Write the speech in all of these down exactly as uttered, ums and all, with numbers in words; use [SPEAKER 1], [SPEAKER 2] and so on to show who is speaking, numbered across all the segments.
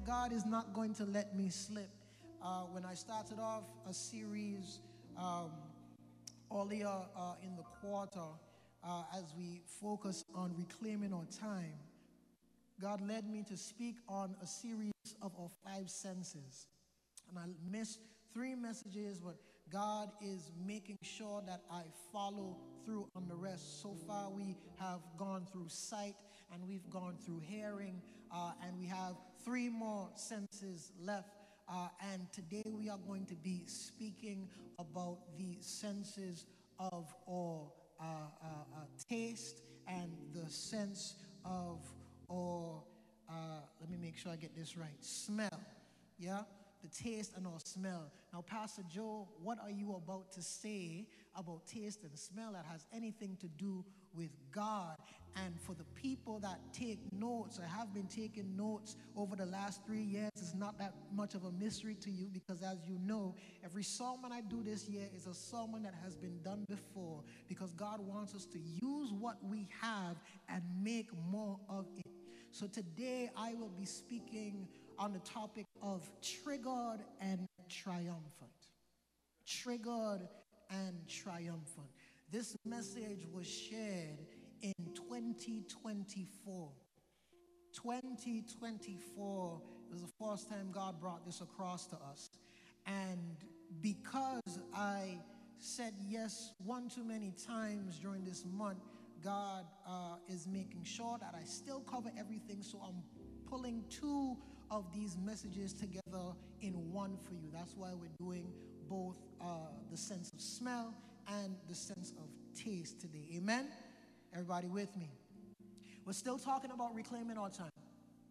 [SPEAKER 1] God is not going to let me slip. Uh, when I started off a series um, earlier uh, in the quarter, uh, as we focus on reclaiming our time, God led me to speak on a series of our five senses. And I missed three messages, but God is making sure that I follow through on the rest. So far, we have gone through sight, and we've gone through hearing, uh, and we have three more senses left. Uh, and today we are going to be speaking about the senses of our uh, uh, uh, taste and the sense of our, uh, let me make sure I get this right, smell. Yeah? The taste and our smell. Now, Pastor Joe, what are you about to say about taste and smell that has anything to do with God? And for the people that take notes, I have been taking notes over the last three years. It's not that much of a mystery to you because, as you know, every sermon I do this year is a sermon that has been done before, because God wants us to use what we have and make more of it. So today I will be speaking on the topic of triggered and triumphant. Triggered and triumphant. This message was shared in twenty twenty-four. twenty twenty-four was the first time God brought this across to us. And because I said yes one too many times during this month, God uh, is making sure that I still cover everything. So I'm pulling two of these messages together in one for you. That's why we're doing both uh, the sense of smell and the sense of taste today. Amen? Everybody with me? We're still talking about reclaiming our time.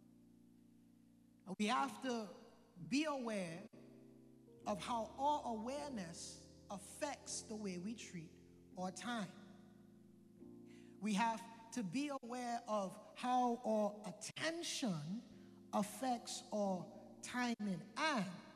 [SPEAKER 1] We have to be aware of how our awareness affects the way we treat our time. We have to be aware of how our attention affects our timing, and